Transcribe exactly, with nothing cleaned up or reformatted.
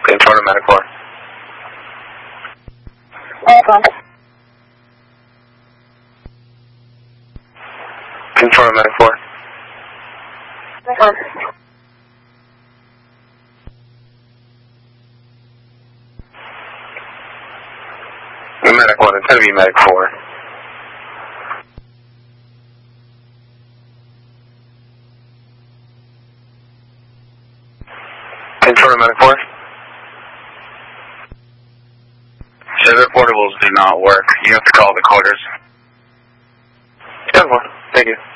In front of Medic four. Medic one. In front of Medic four. Medic one. Medic one, it's going to be Medic four. In front of Medic four. So their portables do not work. You have to call the quarters. ten four. Thank you.